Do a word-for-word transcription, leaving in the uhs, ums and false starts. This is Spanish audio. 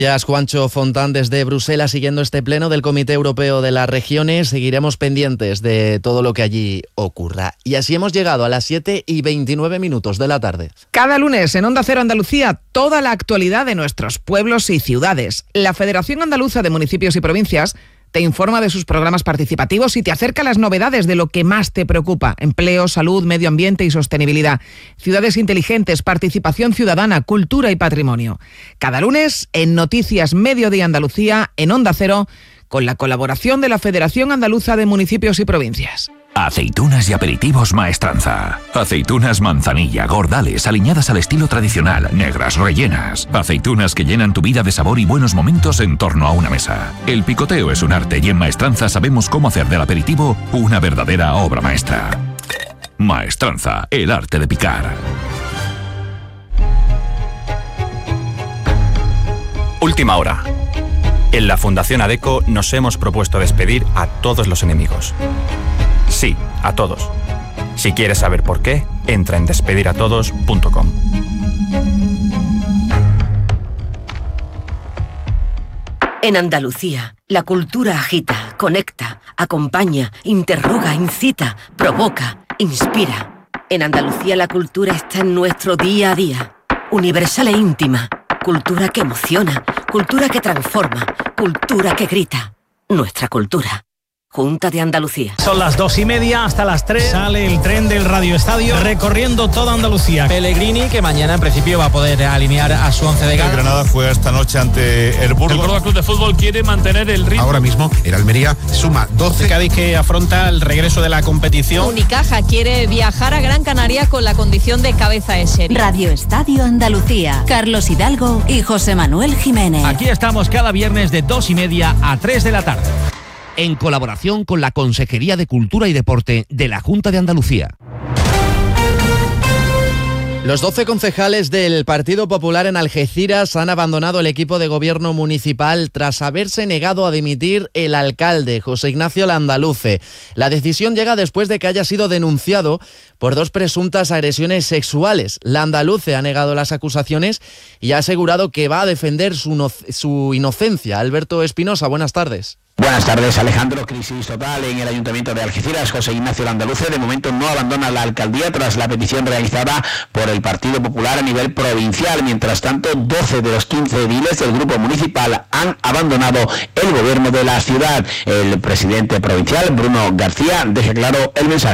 Ya es Juancho Fontán desde Bruselas siguiendo este pleno del Comité Europeo de las Regiones. Seguiremos pendientes de todo lo que allí ocurra. Y así hemos llegado a las siete y veintinueve minutos de la tarde. Cada lunes en Onda Cero Andalucía, toda la actualidad de nuestros pueblos y ciudades. La Federación Andaluza de Municipios y Provincias te informa de sus programas participativos y te acerca las novedades de lo que más te preocupa: empleo, salud, medio ambiente y sostenibilidad, ciudades inteligentes, participación ciudadana, cultura y patrimonio. Cada lunes en Noticias Mediodía Andalucía, en Onda Cero, con la colaboración de la Federación Andaluza de Municipios y Provincias. Aceitunas y aperitivos Maestranza. Aceitunas manzanilla, gordales, aliñadas al estilo tradicional, negras, rellenas. Aceitunas que llenan tu vida de sabor y buenos momentos en torno a una mesa. El picoteo es un arte y en Maestranza sabemos cómo hacer del aperitivo una verdadera obra maestra. Maestranza, el arte de picar. Última hora. En la Fundación ADECO nos hemos propuesto despedir a todos los enemigos. Sí, a todos. Si quieres saber por qué, entra en despedir a todos punto com. En Andalucía, la cultura agita, conecta, acompaña, interroga, incita, provoca, inspira. En Andalucía la cultura está en nuestro día a día. Universal e íntima. Cultura que emociona, cultura que transforma, cultura que grita. Nuestra cultura. Junta de Andalucía. Son las dos y media, hasta las tres sale el tren del Radio Estadio recorriendo toda Andalucía. Pellegrini, que mañana en principio va a poder alinear a su once de gala. El Granada juega esta noche ante el Burgos. El Córdoba Club de Fútbol quiere mantener el ritmo. Ahora mismo el Almería suma doce. El Cádiz, que afronta el regreso de la competición. Unicaja quiere viajar a Gran Canaria con la condición de cabeza de serie. Radio Estadio Andalucía. Carlos Hidalgo y José Manuel Jiménez. Aquí estamos cada viernes de dos y media a tres de la tarde, en colaboración con la Consejería de Cultura y Deporte de la Junta de Andalucía. Los doce concejales del Partido Popular en Algeciras han abandonado el equipo de gobierno municipal tras haberse negado a dimitir el alcalde, José Ignacio Landaluce. La decisión llega después de que haya sido denunciado por dos presuntas agresiones sexuales. Landaluce ha negado las acusaciones y ha asegurado que va a defender su, no- su inocencia. Alberto Espinosa, buenas tardes. Buenas tardes, Alejandro. Crisis total en el Ayuntamiento de Algeciras. José Ignacio Landaluce de momento no abandona la alcaldía tras la petición realizada por el Partido Popular a nivel provincial. Mientras tanto, doce de los quince ediles del grupo municipal han abandonado el gobierno de la ciudad. El presidente provincial, Bruno García, deja claro el mensaje.